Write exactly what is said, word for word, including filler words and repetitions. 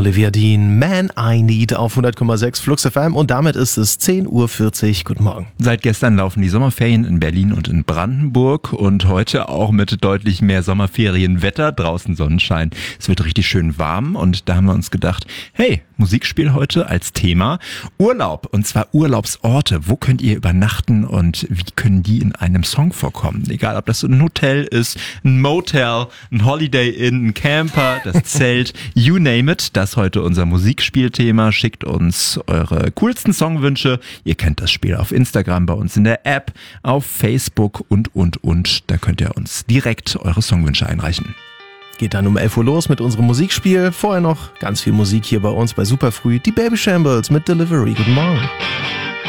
Olivia Dean, Man I Need auf hundert Komma sechs Flux F M und damit ist es zehn Uhr vierzig. Guten Morgen. Seit gestern laufen die Sommerferien in Berlin und in Brandenburg und heute auch mit deutlich mehr Sommerferienwetter, draußen Sonnenschein. Es wird richtig schön warm und da haben wir uns gedacht, hey, Musikspiel heute als Thema Urlaub und zwar Urlaubsorte. Wo könnt ihr übernachten und wie können die in einem Song vorkommen? Egal, ob das ein Hotel ist, ein Motel, ein Holiday Inn, ein Camper, das Zelt, you name it. Das ist heute unser Musikspielthema. Schickt uns eure coolsten Songwünsche. Ihr kennt das Spiel auf Instagram, bei uns in der App, auf Facebook und, und, und. Da könnt ihr uns direkt eure Songwünsche einreichen. Geht dann um elf Uhr los mit unserem Musikspiel. Vorher noch ganz viel Musik hier bei uns bei Superfrüh. Die Babyshambles mit Delivery. Guten Morgen.